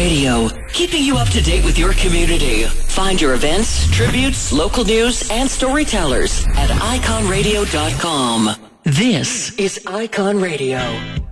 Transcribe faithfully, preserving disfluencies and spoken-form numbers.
Radio, keeping you up to date with your community. Find your events, tributes, local news, and storytellers at icon radio dot com. This is Icon Radio.